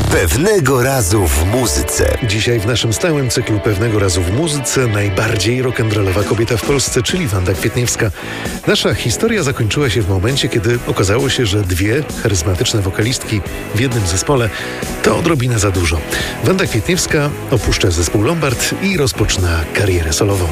Pewnego razu w muzyce. Dzisiaj w naszym stałym cyklu Pewnego razu w muzyce najbardziej rock'n'rollowa kobieta w Polsce, czyli Wanda Kwietniewska. Nasza historia zakończyła się w momencie, kiedy okazało się, że dwie charyzmatyczne wokalistki w jednym zespole to odrobinę za dużo. Wanda Kwietniewska opuszcza zespół Lombard i rozpoczyna karierę solową.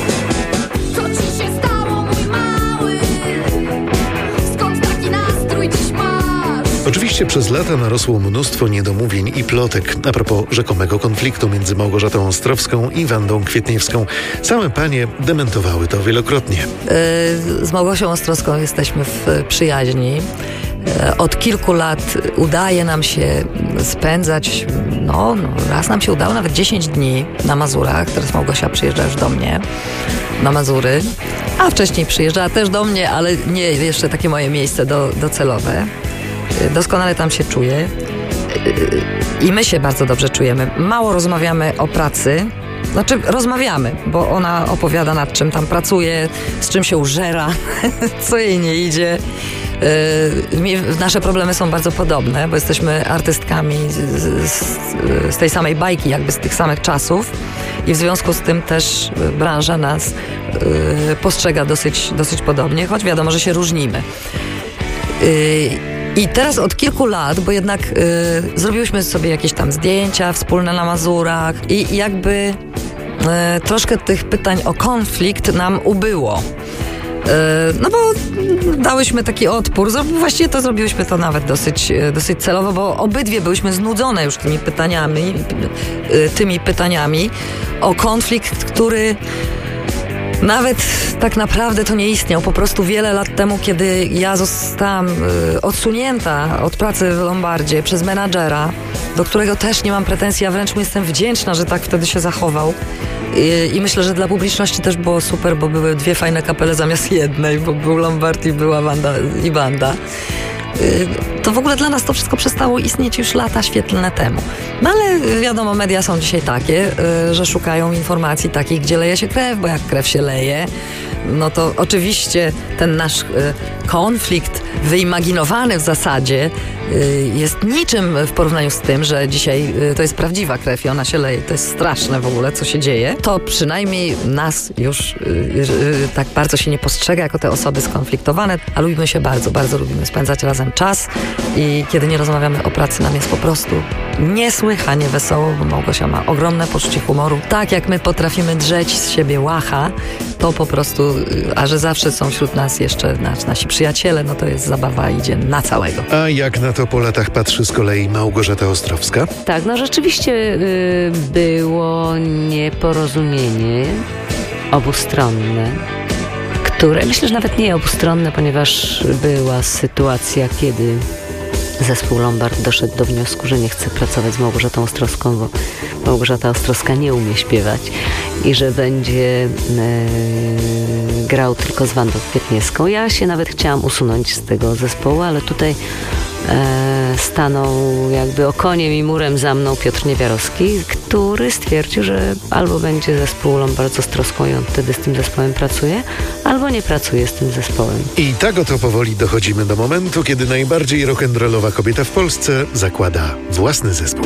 Oczywiście przez lata narosło mnóstwo niedomówień i plotek a propos rzekomego konfliktu między Małgorzatą Ostrowską i Wandą Kwietniewską. Same panie dementowały to wielokrotnie. Z Małgosią Ostrowską jesteśmy w przyjaźni. Od kilku lat udaje nam się spędzać, raz nam się udało nawet 10 dni na Mazurach. Teraz Małgosia przyjeżdża już do mnie na Mazury, a wcześniej przyjeżdżała też do mnie, ale nie jeszcze takie moje miejsce docelowe. Doskonale tam się czuję i my się bardzo dobrze czujemy. Mało rozmawiamy o pracy, rozmawiamy, bo ona opowiada, nad czym tam pracuje, z czym się użera, co jej nie idzie. Nasze problemy są bardzo podobne, bo jesteśmy artystkami z tej samej bajki, jakby z tych samych czasów i w związku z tym też branża nas postrzega dosyć podobnie, choć wiadomo, że się różnimy. I teraz od kilku lat, bo jednak zrobiłyśmy sobie jakieś tam zdjęcia wspólne na Mazurach i jakby troszkę tych pytań o konflikt nam ubyło. Bo dałyśmy taki odpór. Właściwie to zrobiłyśmy to nawet dosyć celowo, bo obydwie byłyśmy znudzone już tymi pytaniami o konflikt, który nawet tak naprawdę to nie istniał. Po prostu wiele lat temu, kiedy ja zostałam odsunięta od pracy w Lombardzie przez menadżera, do którego też nie mam pretensji, a wręcz mu jestem wdzięczna, że tak wtedy się zachował. I myślę, że dla publiczności też było super, bo były dwie fajne kapele zamiast jednej, bo był Lombard i była Wanda. To w ogóle dla nas to wszystko przestało istnieć już lata świetlne temu. No ale wiadomo, media są dzisiaj takie, że szukają informacji takich, gdzie leje się krew, bo jak krew się leje, no to oczywiście ten nasz konflikt wyimaginowany w zasadzie jest niczym w porównaniu z tym, że dzisiaj to jest prawdziwa krew i ona się leje. To jest straszne w ogóle, co się dzieje. To przynajmniej nas już tak bardzo się nie postrzega jako te osoby skonfliktowane, a lubimy się bardzo, bardzo lubimy spędzać razem czas i kiedy nie rozmawiamy o pracy, nam jest po prostu niesłychanie wesoło, bo Małgosia ma ogromne poczucie humoru. Tak jak my potrafimy drzeć z siebie łacha, to po prostu, a że zawsze są wśród nas jeszcze nasi przyjaciele, no to jest zabawa, idzie na całego. A jak na to po latach patrzy z kolei Małgorzata Ostrowska? Tak, rzeczywiście było nieporozumienie obustronne, które myślę, że nawet nie obustronne, ponieważ była sytuacja, kiedy zespół Lombard doszedł do wniosku, że nie chce pracować z Małgorzatą Ostrowską, bo Małgorzata Ostrowska nie umie śpiewać i że będzie grał tylko z Wandą Kwietniewską. Ja się nawet chciałam usunąć z tego zespołu, ale tutaj stanął jakby okoniem i murem za mną Piotr Niewiarowski, który stwierdził, że albo będzie zespół Lombard z Ostrowską i on wtedy z tym zespołem pracuje, albo nie pracuje z tym zespołem. I tak oto powoli dochodzimy do momentu, kiedy najbardziej rock'n'rollowa kobieta w Polsce zakłada własny zespół.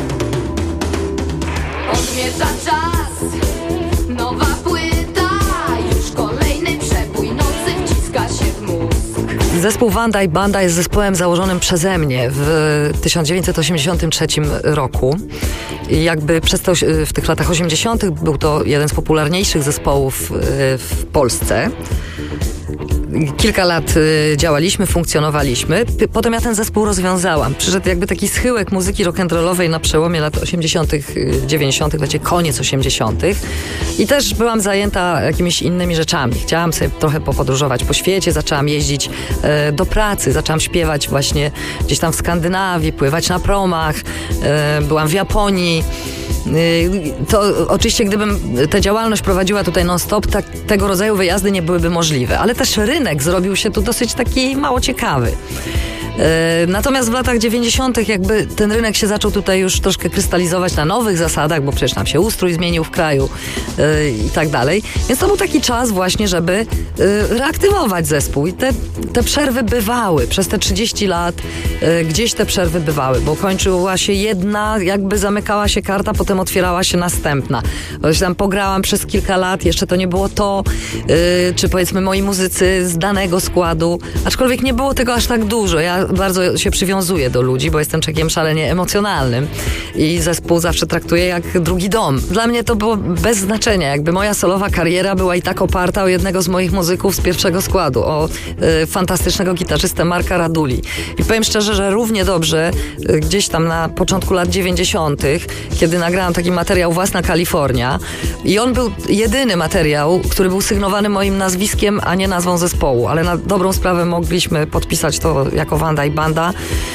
Odmierza czas, nowa płyta, już kolejny przebój nocy wciska się w mózg. Zespół Wanda i Banda jest zespołem założonym przeze mnie w 1983 roku. I jakby w tych latach 80. był to jeden z popularniejszych zespołów w Polsce. Kilka lat działaliśmy, funkcjonowaliśmy. Potem ja ten zespół rozwiązałam. Przyszedł jakby taki schyłek muzyki rock'n'rollowej na przełomie lat 80., 90., właściwie koniec 80. I też byłam zajęta jakimiś innymi rzeczami. Chciałam sobie trochę popodróżować po świecie, zaczęłam jeździć do pracy, zaczęłam śpiewać właśnie gdzieś tam w Skandynawii, pływać na promach, byłam w Japonii. To oczywiście, gdybym tę działalność prowadziła tutaj non-stop, tego rodzaju wyjazdy nie byłyby możliwe. Ale też rynek zrobił się tu dosyć taki mało ciekawy. Natomiast w latach 90. jakby ten rynek się zaczął tutaj już troszkę krystalizować na nowych zasadach, bo przecież nam się ustrój zmienił w kraju i tak dalej. Więc to był taki czas właśnie, żeby reaktywować zespół. I te przerwy bywały. Przez te 30 lat gdzieś te przerwy bywały, bo kończyła się jedna, jakby zamykała się karta, potem otwierała się następna. Bo tam pograłam przez kilka lat, jeszcze to nie było to, czy powiedzmy moi muzycy z danego składu, aczkolwiek nie było tego aż tak dużo. Ja bardzo się przywiązuję do ludzi, bo jestem człowiekiem szalenie emocjonalnym i zespół zawsze traktuję jak drugi dom. Dla mnie to było bez znaczenia, jakby moja solowa kariera była i tak oparta o jednego z moich muzyków z pierwszego składu, o fantastycznego gitarzystę Marka Raduli. I powiem szczerze, że równie dobrze gdzieś tam na początku lat 90., kiedy nagrałam taki materiał Własna Kalifornia i on był jedyny materiał, który był sygnowany moim nazwiskiem, a nie nazwą zespołu, ale na dobrą sprawę mogliśmy podpisać to jako Wanda i Banda,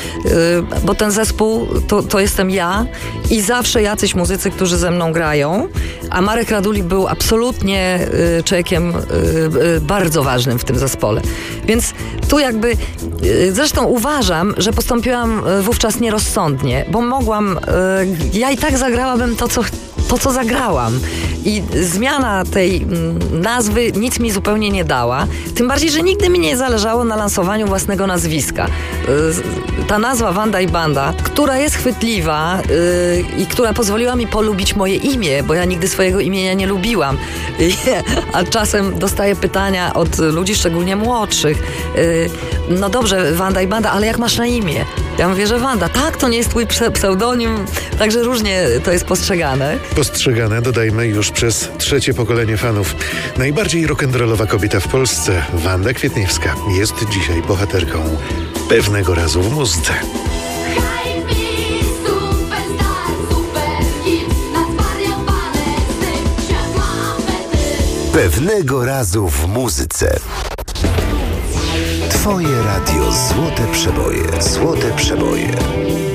bo ten zespół to jestem ja i zawsze jacyś muzycy, którzy ze mną grają, a Marek Raduli był absolutnie człowiekiem bardzo ważnym w tym zespole. Więc tu jakby, zresztą uważam, że postąpiłam wówczas nierozsądnie, bo mogłam, ja i tak zagrałabym to, co zagrałam. I zmiana tej nazwy nic mi zupełnie nie dała. Tym bardziej, że nigdy mi nie zależało na lansowaniu własnego nazwiska. Ta nazwa Wanda i Banda, która jest chwytliwa i która pozwoliła mi polubić moje imię, bo ja nigdy swojego imienia nie lubiłam. A czasem dostaję pytania od ludzi, szczególnie młodszych. No dobrze, Wanda i Banda, ale jak masz na imię? Ja mówię, że Wanda. Tak, to nie jest twój pseudonim, także różnie to jest postrzegane. Postrzegane, dodajmy, już przez trzecie pokolenie fanów. Najbardziej rock'n'rollowa kobieta w Polsce, Wanda Kwietniewska, jest dzisiaj bohaterką Pewnego razu w muzyce. Pewnego razu w muzyce. Twoje radio Złote Przeboje. Złote Przeboje.